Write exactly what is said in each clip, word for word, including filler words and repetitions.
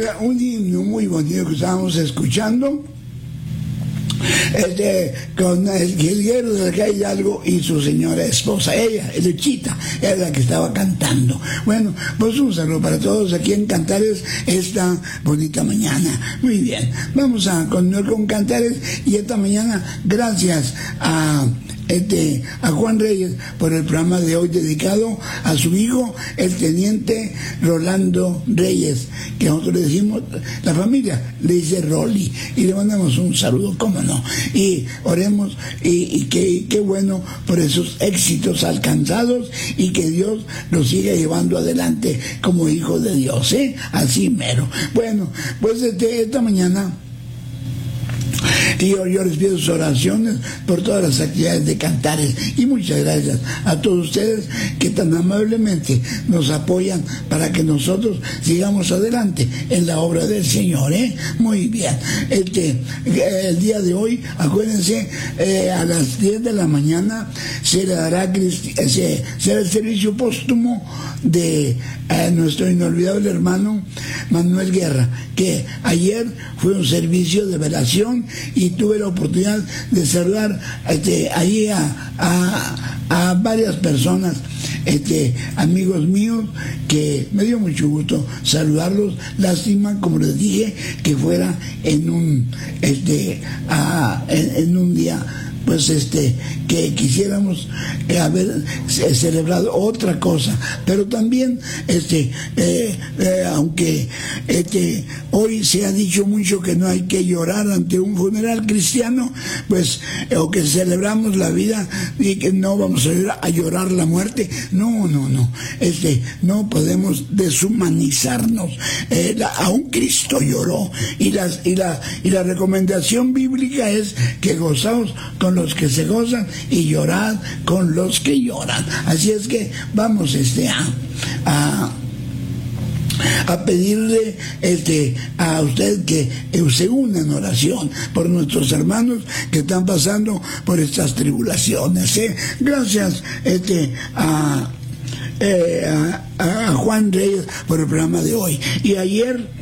Era un himno muy bonito que estábamos escuchando, este, con el jilguero de la calle Hidalgo y su señora esposa, ella, Luchita, era la que estaba cantando. Bueno, pues un saludo para todos aquí en Cantares esta bonita mañana. Muy bien, vamos a continuar con Cantares, y esta mañana, gracias a Este, a Juan Reyes por el programa de hoy dedicado a su hijo, el teniente Rolando Reyes, que nosotros le decimos, la familia le dice Rolly, y le mandamos un saludo, cómo no, y oremos, y, y que qué bueno por esos éxitos alcanzados, y que Dios los siga llevando adelante como hijo de Dios, ¿eh? Así mero. Bueno, pues desde esta mañana Y yo, yo les pido sus oraciones por todas las actividades de Cantares, y muchas gracias a todos ustedes que tan amablemente nos apoyan para que nosotros sigamos adelante en la obra del Señor, ¿eh? Muy bien. Este, el día de hoy, acuérdense, eh, a las diez de la mañana se le dará se, será el servicio póstumo de eh, nuestro inolvidable hermano Manuel Guerra, que ayer fue un servicio de velación, y tuve la oportunidad de saludar este, ahí a, a, a varias personas, este, amigos míos, que me dio mucho gusto saludarlos. Lástima, como les dije, que fuera en un este a, en, en un día pues este que quisiéramos eh, haber eh, celebrado otra cosa, pero también este eh, eh, aunque este hoy se ha dicho mucho que no hay que llorar ante un funeral cristiano, pues eh, o que celebramos la vida y que no vamos a, ir a llorar la muerte. No, no, no, este no podemos deshumanizarnos. Eh, la, aún Cristo lloró, y las y la y la recomendación bíblica es que gozamos con los que se gozan y llorad con los que lloran. Así es que vamos este a, a a pedirle este a usted que se una en oración por nuestros hermanos que están pasando por estas tribulaciones, ¿eh? Gracias este a, eh, a, a Juan Reyes por el programa de hoy. Y ayer,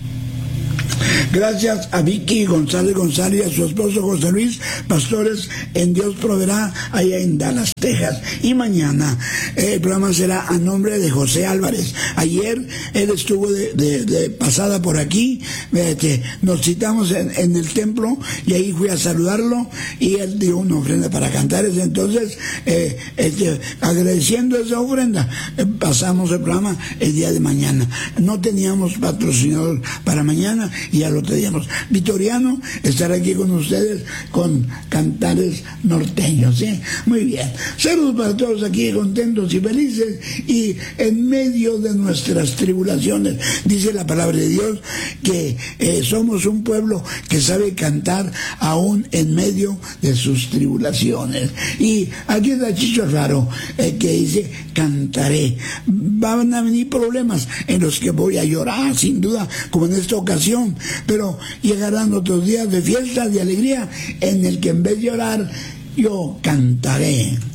gracias a Vicky González González y a su esposo José Luis, pastores en Dios Proveerá, allá en Dallas, Texas. Y mañana eh, el programa será a nombre de José Álvarez. Ayer él estuvo de, de, de pasada por aquí, este, nos citamos en, en el templo, y ahí fui a saludarlo, y él dio una ofrenda para Cantares. Entonces, eh, este, agradeciendo esa ofrenda, eh, pasamos el programa el día de mañana. No teníamos patrocinador para mañana, y ya lo teníamos. Vitoriano estará aquí con ustedes con Cantares norteños, ¿sí? Muy bien. Saludos para todos aquí, contentos y felices, y en medio de nuestras tribulaciones. Dice la palabra de Dios que eh, somos un pueblo que sabe cantar aún en medio de sus tribulaciones. Y aquí está Chicho Raro, eh, que dice: cantaré. Van a venir problemas en los que voy a llorar, sin duda, como en esta ocasión, pero llegarán otros días de fiesta, de alegría, en el que en vez de llorar, yo cantaré.